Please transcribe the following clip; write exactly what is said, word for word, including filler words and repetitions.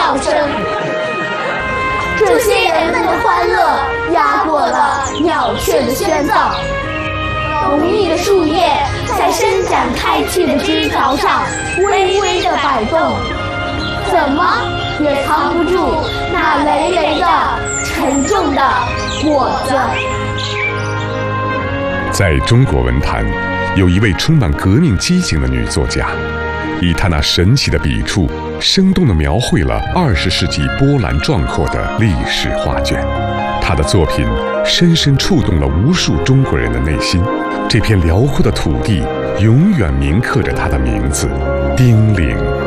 笑声。这些人们的欢乐压过了鸟雀的喧噪，浓密的树叶在伸展开去的枝条上微微的摆动，怎么也藏不住那累累的沉重的果子。 在中国文坛，有一位充满革命激情的女作家，以她那神奇的笔触，生动地描绘了二十世纪波澜壮阔的历史画卷。她的作品深深触动了无数中国人的内心。这片辽阔的土地永远铭刻着她的名字——丁玲。